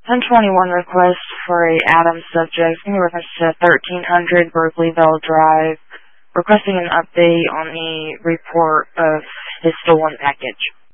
1021 request for a Adams subject in reference to 1300 Berkeleyville Drive, requesting an update on the report of his stolen package.